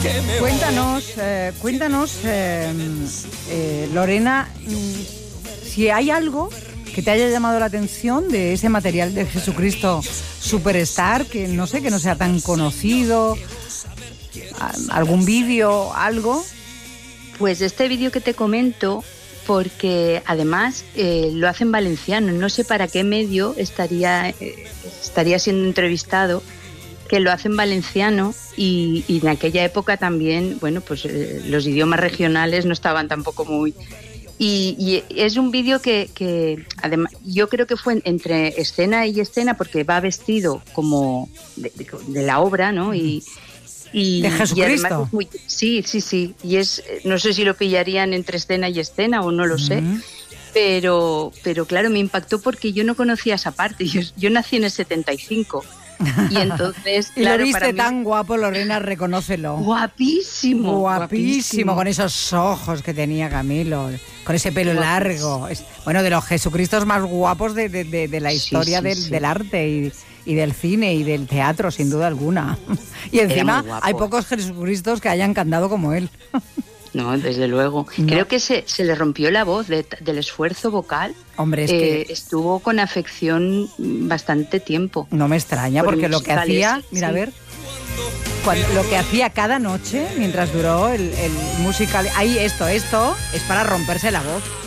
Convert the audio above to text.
Cuéntanos, Lorena, si hay algo que te haya llamado la atención de ese material de Jesucristo Superstar, que no sé, que no sea tan conocido, algún vídeo, algo. Pues este vídeo que te comento, porque además lo hace en valenciano, no sé para qué medio estaría siendo entrevistado, que lo hace en valenciano y en aquella época también, bueno, pues los idiomas regionales no estaban tampoco muy... Y es un vídeo que además yo creo que fue entre escena y escena, porque va vestido como de la obra, ¿no? Y de Jesucristo. Y además sí. Y no sé si lo pillarían entre escena y escena o no lo sé. Pero claro, me impactó porque yo no conocía esa parte. Yo nací en el 75. Y entonces, y claro, lo viste para mí... tan guapo, Lorena, reconócelo. Guapísimo. Con esos ojos que tenía Camilo, con ese pelo largo. Bueno, de los Jesucristos más guapos de la historia del arte y del cine y del teatro, sin duda alguna. Y encima hay pocos Jesucristos que hayan cantado como él. No, desde luego. No. Creo que se le rompió la voz del esfuerzo vocal. Hombre, es que estuvo con afección bastante tiempo. No me extraña, porque lo que hacía, mira, a ver, lo que hacía cada noche mientras duró el musical, ahí esto es para romperse la voz.